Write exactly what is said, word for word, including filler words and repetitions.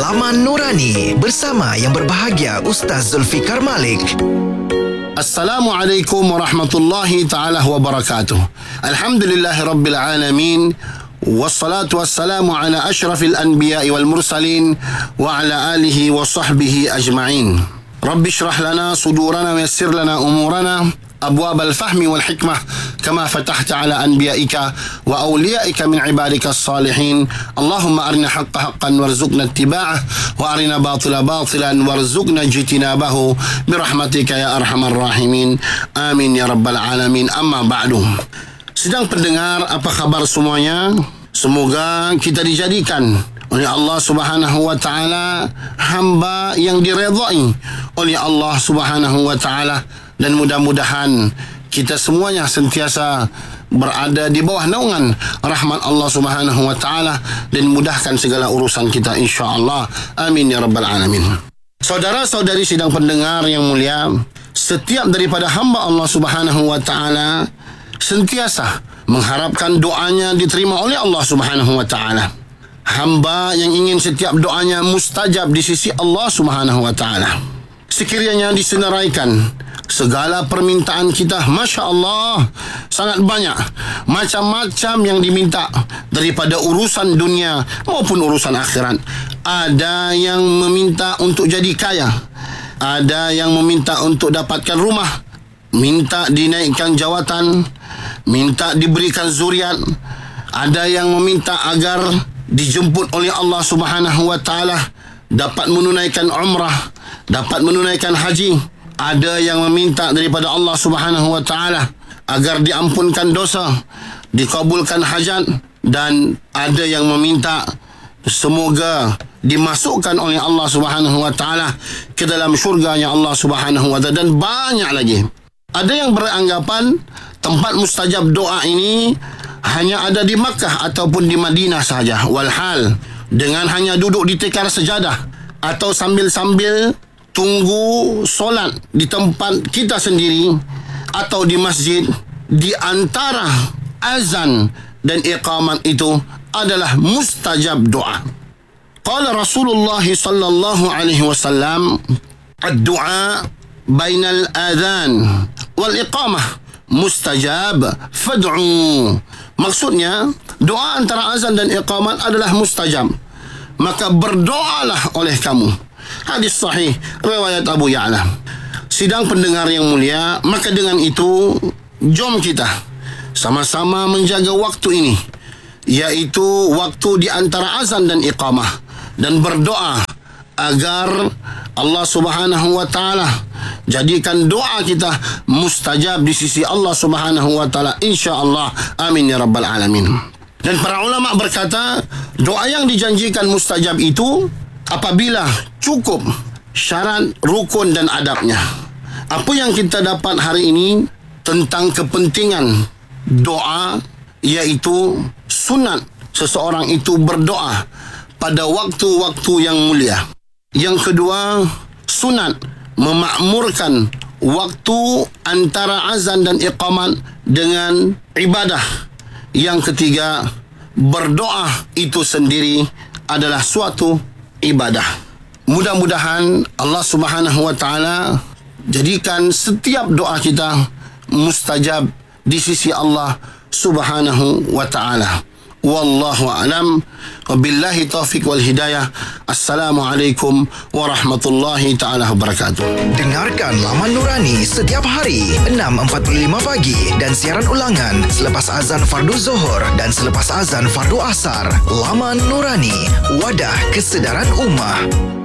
Laman Nurani bersama yang berbahagia Ustaz Zulfikar Malik. Assalamualaikum warahmatullahi ta'ala wabarakatuh. Alhamdulillahi rabbil alamin. Wassalatu wassalamu ala ashrafil anbiya'i wal mursalin wa ala alihi wa sahbihi ajma'in. Rabbi syrah lana sudurana wa yassir lana umurana أبواب الفهم والحكمة كما فتحت على أنبيائك وأوليائك من عبادك الصالحين. اللهم أرنا حق حقا وارزقنا اتباعه وأرنا باطلا باطلا وارزقنا اجتنابه برحمتك يا أرحم الراحمين. آمين يا رب العالمين. أما بعد. Sedang pendengar, apa khabar semuanya? Semoga kita dijadikan oleh Allah Subhanahu wa taala hamba yang diredai oleh Allah Subhanahu wa taala, dan mudah-mudahan kita semuanya sentiasa berada di bawah naungan rahmat Allah Subhanahu wa taala dan mudahkan segala urusan kita insya-Allah. Amin ya rabbal alamin. Saudara-saudari sidang pendengar yang mulia, setiap daripada hamba Allah Subhanahu wa taala sentiasa mengharapkan doanya diterima oleh Allah Subhanahu wa taala. Hamba yang ingin setiap doanya mustajab di sisi Allah Subhanahu wa taala. Sekiranya disenaraikan segala permintaan kita, Masya Allah, sangat banyak. Macam-macam yang diminta daripada urusan dunia maupun urusan akhirat. Ada yang meminta untuk jadi kaya, ada yang meminta untuk dapatkan rumah, minta dinaikkan jawatan, minta diberikan zuriat. Ada yang meminta agar dijemput oleh Allah Subhanahu wa taala, dapat menunaikan umrah, dapat menunaikan haji. Ada yang meminta daripada Allah Subhanahu wa taala agar diampunkan dosa, dikabulkan hajat, dan ada yang meminta semoga dimasukkan oleh Allah Subhanahu wa taala ke dalam syurga-Nya Allah Subhanahu wa taala, dan banyak lagi. Ada yang beranggapan tempat mustajab doa ini hanya ada di Makkah ataupun di Madinah sahaja. Walhal, dengan hanya duduk di tikar sejadah atau sambil-sambil tunggu solat di tempat kita sendiri atau di masjid, di antara azan dan iqamat itu adalah mustajab doa. Qala Rasulullah sallallahu alaihi wasallam, ad-du'a bainal adhan wal iqamah mustajab fad'u. Maksudnya, doa antara azan dan iqamat adalah mustajab, maka berdoalah oleh kamu. Hadis sahih riwayat Abu Ya'la. Sidang pendengar yang mulia, maka dengan itu jom kita sama-sama menjaga waktu ini, iaitu waktu di antara azan dan iqamah, dan berdoa agar Allah Subhanahu wa taala jadikan doa kita mustajab di sisi Allah Subhanahu wa taala insya-Allah. Amin ya rabbal alamin. Dan para ulama berkata, doa yang dijanjikan mustajab itu apabila cukup syarat, rukun dan adabnya. Apa yang kita dapat hari ini tentang kepentingan doa, iaitu sunat seseorang itu berdoa pada waktu-waktu yang mulia. Yang kedua, sunat memakmurkan waktu antara azan dan iqamat dengan ibadah. Yang ketiga, berdoa itu sendiri adalah suatu ibadah. Mudah-mudahan Allah Subhanahu wa taala jadikan setiap doa kita mustajab di sisi Allah Subhanahu wa taala. Wallahu a'lam. Wabillahi taufiq wal hidayah. Assalamualaikum warahmatullahi taala wabarakatuh. Dengarkan Laman Nurani setiap hari enam empat puluh lima pagi dan siaran ulangan selepas azan fardu Zuhur dan selepas azan fardu Asar. Laman Nurani, wadah kesedaran ummah.